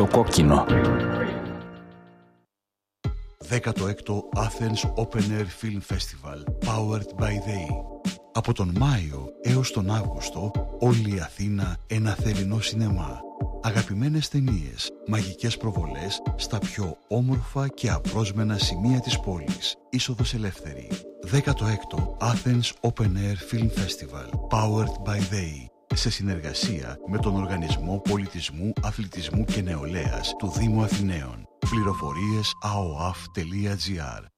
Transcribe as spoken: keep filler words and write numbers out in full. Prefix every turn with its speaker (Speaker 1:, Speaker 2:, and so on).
Speaker 1: κόκκινο.
Speaker 2: δέκατο έκτο Athens Open Air Film Festival Powered by They. Από τον Μάιο έως τον Αύγουστο όλη η Αθήνα ένα θερινό σινεμά. Αγαπημένες ταινίες, μαγικές προβολές στα πιο όμορφα και απρόσμενα σημεία της πόλης. Είσοδος ελεύθερη. δέκατο έκτο Athens Open Air Film Festival Powered by They. Σε συνεργασία με τον Οργανισμό Πολιτισμού, Αθλητισμού και Νεολαίας του Δήμου Αθηναίων. Πληροφορίες a o a f τελεία g r.